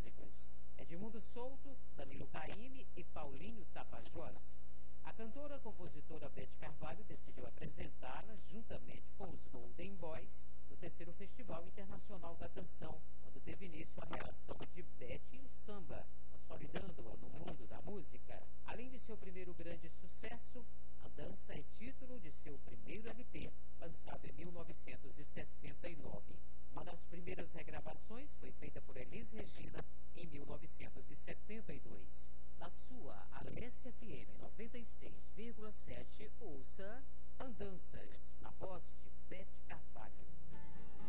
músicos: Edmundo Souto, Danilo Caymmi e Paulinho Tapajós. A cantora, compositora Beth Carvalho decidiu apresentá-la juntamente com os Golden Boys no terceiro Festival Internacional da Canção, quando teve início a relação de Beth e o samba, consolidando-a no mundo da música. Além de seu primeiro grande sucesso, Andança é título de seu primeiro LP, lançado em 1969. Uma das primeiras regravações foi feita por Elis Regina em 1972. Na sua Alessia FM 96,7, ouça Andanças, na voz de Beth Carvalho.